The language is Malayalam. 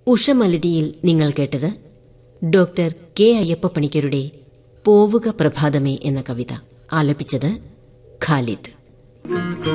ഉഷമലരിയിൽ നിങ്ങൾ കേട്ടത് ഡോക്ടർ കെ അയ്യപ്പപ്പണിക്കരുടെ പോവുക പ്രഭാതമേ എന്ന കവിത. ആലപിച്ചത് ഖാലിദ്.